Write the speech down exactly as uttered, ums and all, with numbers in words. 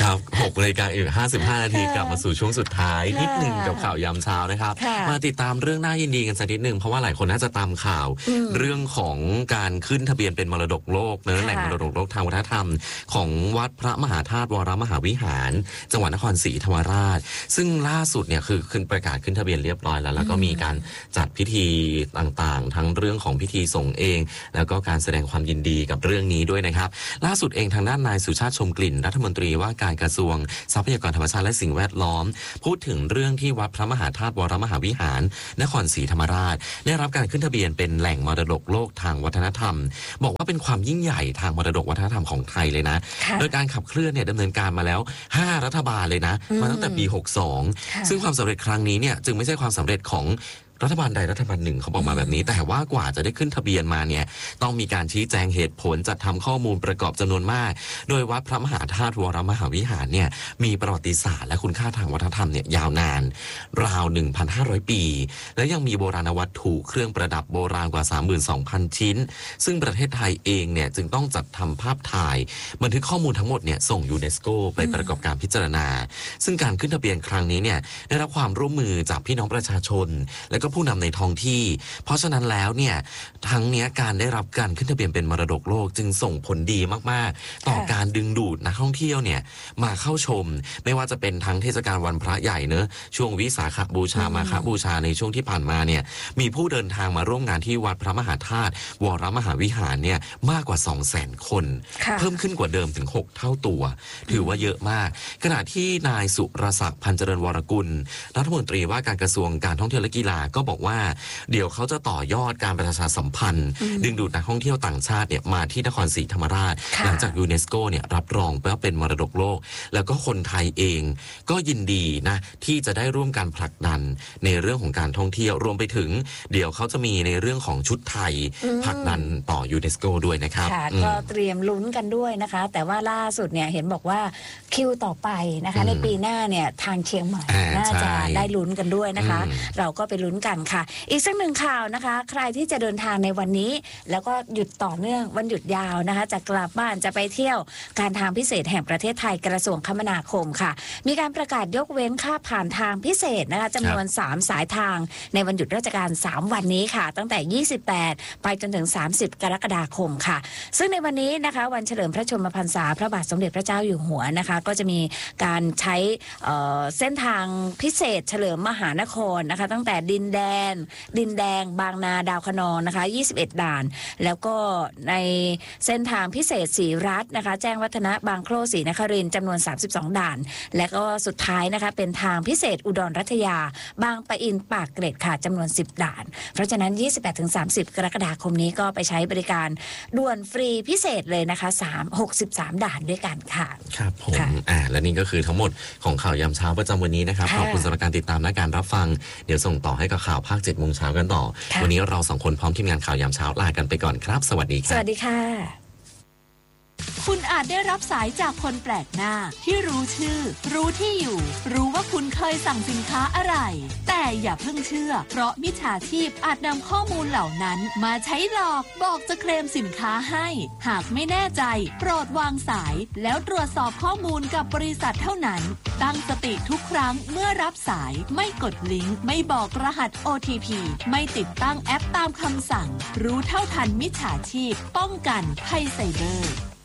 ครับหกนาฬิกาอีกห้าสิบห้านาทีกลับมาสู่ช่วงสุดท้ายนิดหนึ่งกับข่าวยามเช้านะครับมาติดตามเรื่องน่ายินดีกันสักนิดหนึ่งเพราะว่าหลายคนน่าจะตามข่าวเรื่องของการขึ้นทะเบียนเป็นมรดกโลกเนื้อแหล่งมรดกโลกทางวัฒนธรรมของวัดพระมหาธาตุวรมหาวิหารจังหวัดนครศรีธรรมราชซึ่งล่าสุดเนี่ยคือขึ้นประกาศขึ้นทะเบียนเรียบร้อยแล้วแล้วก็มีการจัดพิธีต่างๆทั้งเรื่องของพิธีส่งเองแล้วก็การแสดงความยินดีกับเรื่องนี้ด้วยนะครับล่าสุดเองทางด้านนายสุชาติชมกลิ่นรัฐมนตรีว่าการกระทรวงทรัพยากรธรรมชาติและสิ่งแวดล้อมพูดถึงเรื่องที่วัดพระมหาธาตุวรมหาวิหารนครศรีธรรมราชได้รับการขึ้นทะเบียนเป็นแหล่งมรดกโลกทางวัฒนธรรมบอกว่าเป็นความยิ่งใหญ่ทางมรดกวัฒนธรรมของไทยเลยนะโดยการขับเคลื่อนเนี่ยดำเนินการมาแล้วห้ารัฐบาลเลยนะมาตั้งแต่ปีหกสิบสองซึ่งความสำเร็จครั้งนี้เนี่ยจึงไม่ใช่ความสำเร็จของรัฐบาลใดรัฐบาลหนึ่งเขาบอกมาแบบนี้แต่ว่ากว่าจะได้ขึ้นทะเบียนมาเนี่ยต้องมีการชี้แจงเหตุผลจัดทำข้อมูลประกอบจำนวนมากโดยวัดพระมหาธาตุวรมหาวิหารเนี่ยมีประวัติศาสตร์และคุณค่าทางวัฒนธรรมเนี่ยยาวนานราว หนึ่งพันห้าร้อย ปีและยังมีโบราณวัตถุเครื่องประดับโบราณกว่า สามหมื่นสองพัน ชิ้นซึ่งประเทศไทยเองเนี่ยจึงต้องจัดทำภาพถ่ายบันทึกข้อมูลทั้งหมดเนี่ยส่งยูเนสโกไปประกอบการพิจารณาซึ่งการขึ้นทะเบียนครั้งนี้เนี่ยได้รับความร่วมมือจากพี่น้องประชาชนและก็ผู้นำในท้องที่เพราะฉะนั้นแล้วเนี่ยทั้งนี้การได้รับการขึ้นทะเบียนเป็นมรดกโลกจึงส่งผลดีมากๆต่อการดึงดูดนักท่องเที่ยวเนี่ยมาเข้าชมไม่ว่าจะเป็นทั้งเทศกาลวันพระใหญ่เนอะช่วงวิสาขบูชามาฆบูชาในช่วงที่ผ่านมาเนี่ยมีผู้เดินทางมาร่วมงานที่วัดพระมหาธาตุวรมหาวิหารเนี่ยมากกว่า สองแสน คนเพิ่มขึ้นกว่าเดิมถึงหกเท่าตัวถือว่าเยอะมากขณะที่นายสุรศักดิ์พันเจริญวรกุลรัฐมนตรีว่าการกระทรวงการท่องเที่ยวและกีฬาก็บอกว่าเดี๋ยวเขาจะต่อยอดการประชาสัมพันธ์ดึงดูดนักท่องเที่ยวต่างชาติเนี่ยมาที่นครศรีธรรมราชหลังจากยูเนสโกเนี่ยรับรองว่าเป็นมรดกโลกแล้วก็คนไทยเองก็ยินดีนะที่จะได้ร่วมการผลักดันในเรื่องของการท่องเที่ยวรวมไปถึงเดี๋ยวเขาจะมีในเรื่องของชุดไทยผลักดันต่อยูเนสโกด้วยนะครับก็เตรียมลุ้นกันด้วยนะคะแต่ว่าล่าสุดเนี่ยเห็นบอกว่าคิวต่อไปนะคะในปีหน้าเนี่ยทางเชียงใหม่น่าจะได้ลุ้นกันด้วยนะคะเราก็ไปลุ้นกันค่ะอีกสักหนึ่งข่าวนะคะใครที่จะเดินทางในวันนี้แล้วก็หยุดต่อเนื่องวันหยุดยาวนะคะจะกลับบ้านจะไปเที่ยวการทางพิเศษแห่งประเทศไทยกระทรวงคมนาคมค่ะมีการประกาศยกเว้นค่าผ่านทางพิเศษนะคะจำนวนสามสายทางในวันหยุดราชการสามวันนี้ค่ะตั้งแต่ยี่สิบแปดไปจนถึงสามสิบกรกฎาคมค่ะซึ่งในวันนี้นะคะวันเฉลิมพระชนมพรรษาพระบาทสมเด็จพระเจ้าอยู่หัวนะคะก็จะมีการใช้เอ่อเส้นทางพิเศษเฉลิมมหานครนะคะตั้งแต่ดินแดนดินแดงบางนาดาวคะนองนะคะยี่สิบเอ็ดด่านแล้วก็ในเส้นทางพิเศษศรีรัตน์นะคะแจ้งวัฒนะบางโคร่ศรีนครินทร์จำนวนสามสิบสองด่านและก็สุดท้ายนะคะเป็นทางพิเศษอุดรรัตยาบางปะอินปากเกร็ดค่ะจำนวนสิบด่านเพราะฉะนั้น ยี่สิบแปดถึงสามสิบ กรกฎาคมนี้ก็ไปใช้บริการด่วนฟรีพิเศษเลยนะคะสาม หกสิบสามด่านด้วยกันค่ะครับผมอ่าและนี่ก็คือทั้งหมดของข่าวยามเช้าประจำวันนี้นะครับขอบคุณสำหรับการติดตามและการรับฟังเดี๋ยวส่งต่อให้กับข่าวภาคเจ็ดโมงเช้ากันต่อวันนี้เราสองคนพร้อมทีมงานข่าวยามเช้าลากันไปก่อนครับสวัสดีครับสวัสดีค่ะคุณอาจได้รับสายจากคนแปลกหน้าที่รู้ชื่อรู้ที่อยู่รู้ว่าคุณเคยสั่งสินค้าอะไรแต่อย่าเพิ่งเชื่อเพราะมิจฉาชีพอาจนำข้อมูลเหล่านั้นมาใช้หลอกบอกจะเคลมสินค้าให้หากไม่แน่ใจโปรดวางสายแล้วตรวจสอบข้อมูลกับบริษัทเท่านั้นตั้งสติทุกครั้งเมื่อรับสายไม่กดลิงก์ไม่บอกรหัส โอ ที พี ไม่ติดตั้งแอปตามคำสั่งรู้เท่าทันมิจฉาชีพป้องกันภัยไซเบอร์